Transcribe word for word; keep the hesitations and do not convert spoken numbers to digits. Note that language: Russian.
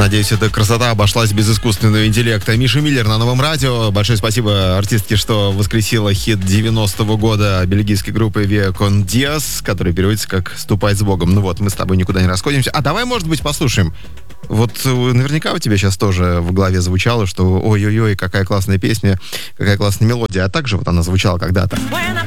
Надеюсь, эта красота обошлась без искусственного интеллекта. Миша Миллер на Новом радио. Большое спасибо артистке, что воскресила хит девяностого года бельгийской группы Via Con Dios, который переводится как «Ступай с Богом». Ну вот, мы с тобой никуда не расходимся. А давай, может быть, послушаем. Вот наверняка у тебя сейчас тоже в голове звучало, что ой-ой-ой, какая классная песня, какая классная мелодия. А также вот она звучала когда-то.